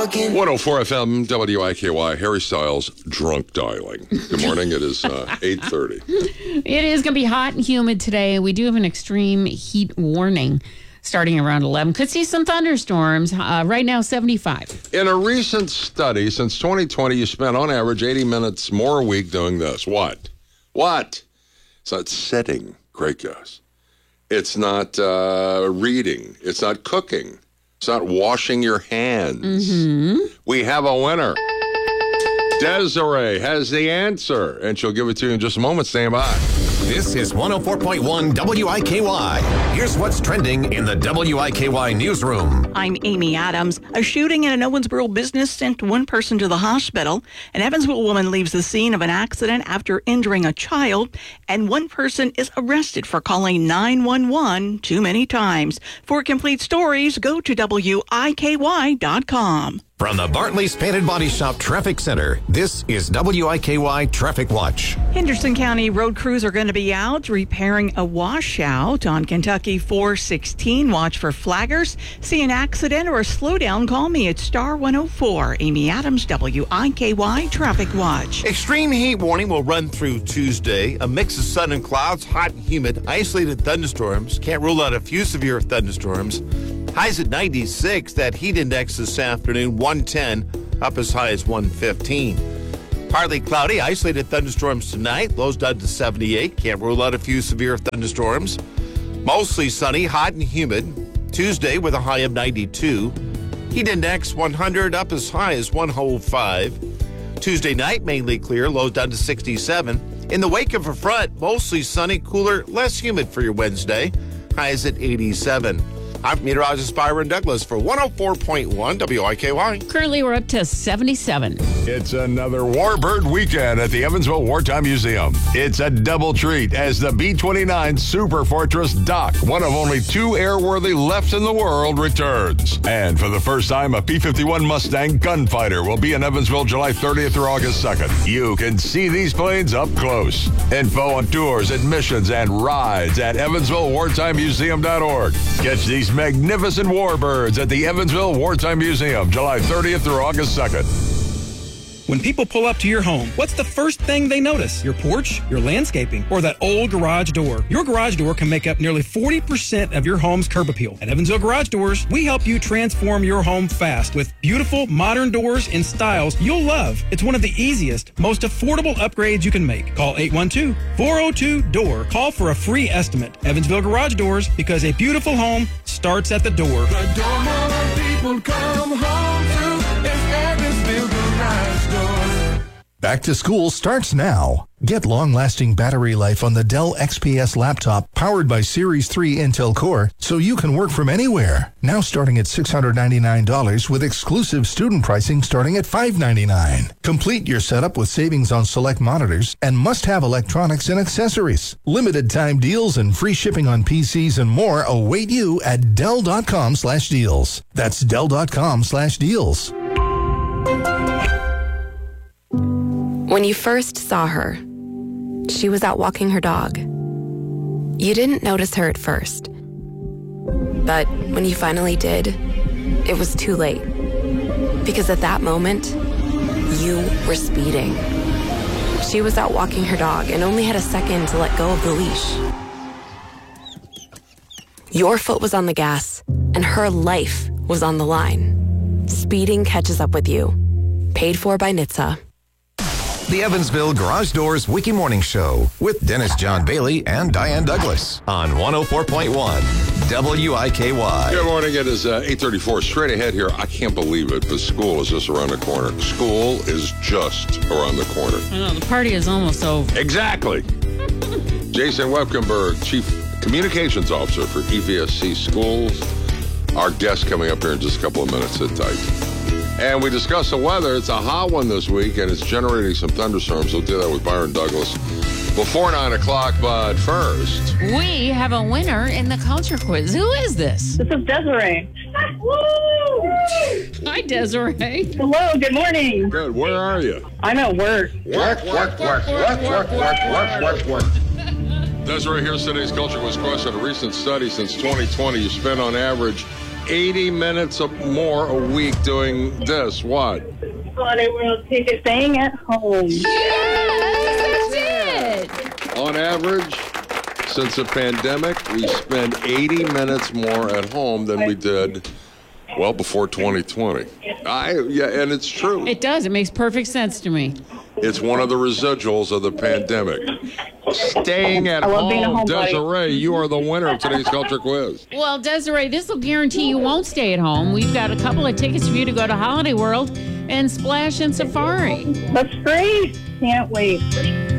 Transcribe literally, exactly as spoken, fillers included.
walking. one oh four F M, W I K Y, Harry Styles, drunk dialing. Good morning. It is uh, eight thirty. It is going to be hot and humid today. We do have an extreme heat warning starting around eleven. Could see some thunderstorms. Uh, right now, seventy-five. In a recent study, since twenty twenty, you spent on average eighty minutes more a week doing this. What? What? It's not sitting. Great guess. It's not uh, reading. It's not cooking. It's not washing your hands. Mm-hmm. We have a winner. Desiree has the answer, and she'll give it to you in just a moment. Stand by. This is one oh four point one W I K Y. Here's what's trending in the W I K Y newsroom. I'm Amy Adams. A shooting at an Owensboro business sent one person to the hospital. An Evansville woman leaves the scene of an accident after injuring a child, and one person is arrested for calling nine one one too many times. For complete stories, go to W I K Y dot com. From the Bartley's Painted Body Shop Traffic Center, this is W I K Y Traffic Watch. Henderson County road crews are going to be out repairing a washout on Kentucky four sixteen. Watch for flaggers. See an accident or a slowdown, call me at star one oh four. Amy Adams, W I K Y Traffic Watch. Extreme heat warning will run through Tuesday. A mix of sun and clouds, hot and humid, isolated thunderstorms. Can't rule out a few severe thunderstorms. Highs at ninety-six. That heat index this afternoon, one ten, up as high as one fifteen. Partly cloudy, isolated thunderstorms tonight. Lows down to seventy-eight. Can't rule out a few severe thunderstorms. Mostly sunny, hot and humid. Tuesday with a high of ninety-two. Heat index one hundred, up as high as one oh five. Tuesday night, mainly clear. Lows down to sixty-seven. In the wake of a front, mostly sunny, cooler, less humid for your Wednesday. Highs at eighty-seven. I'm meteorologist Byron Douglas for one oh four point one W I K Y. Currently, we're up to seventy-seven. It's another Warbird weekend at the Evansville Wartime Museum. It's a double treat as the B twenty-nine Super Fortress Doc, one of only two airworthy left in the world, returns. And for the first time, a P fifty-one Mustang Gunfighter will be in Evansville July thirtieth through August second. You can see these planes up close. Info on tours, admissions, and rides at evansville wartime museum dot org. Catch these magnificent warbirds at the Evansville Wartime Museum, July thirtieth through August second. When people pull up to your home, what's the first thing they notice? Your porch, your landscaping, or that old garage door? Your garage door can make up nearly forty percent of your home's curb appeal. At Evansville Garage Doors, we help you transform your home fast with beautiful modern doors in styles you'll love. It's one of the easiest, most affordable upgrades you can make. Call eight one two, four oh two, D O O R. Call for a free estimate. Evansville Garage Doors, because a beautiful home starts at the door. The door more people come home to is Evansville Garage Doors. Back to school starts now. Get long-lasting battery life on the Dell X P S laptop powered by Series three Intel Core so you can work from anywhere. Now starting at six hundred ninety-nine dollars with exclusive student pricing starting at five hundred ninety-nine dollars. Complete your setup with savings on select monitors and must-have electronics and accessories. Limited time deals and free shipping on P Cs and more await you at Dell dot com slash deals. That's Dell dot com slash deals. When you first saw her, she was out walking her dog. You didn't notice her at first. But when you finally did, it was too late. Because at that moment, you were speeding. She was out walking her dog and only had a second to let go of the leash. Your foot was on the gas, and her life was on the line. Speeding catches up with you. Paid for by N H T S A. The Evansville Garage Doors Wiki Morning Show with Dennis John Bailey and Diane Douglas on one oh four point one W I K Y. Good morning. It is uh, eight thirty-four. Straight ahead here. I can't believe it, but school is just around the corner. School is just around the corner. I know, the party is almost over. Exactly. Jason Webkenberg, Chief Communications Officer for E V S C Schools. Our guest coming up here in just a couple of minutes. Sit tight. And we discuss the weather. It's a hot one this week, and it's generating some thunderstorms. We'll do that with Byron Douglas before nine o'clock. But first, we have a winner in the culture quiz. Who is this? This is Desiree. Woo! Hi, Desiree. Hello, good morning. Good. Where are you? I'm at work. Work, work, work, work, work, work, work, work, work. Desiree, here's today's culture quiz question. A recent study since twenty twenty, you spend on average eighty minutes of more a week doing this. What? Holiday World ticket staying at home. Yes, that's it. On average, since the pandemic, we spend eighty minutes more at home than we did, well, before twenty twenty. I yeah, and it's true. It does. It makes perfect sense to me. It's one of the residuals of the pandemic. Staying at I love being a home. homebody. Desiree, you are the winner of today's Culture Quiz. Well, Desiree, this will guarantee you won't stay at home. We've got a couple of tickets for you to go to Holiday World and Splash and Safari. That's great. Can't wait.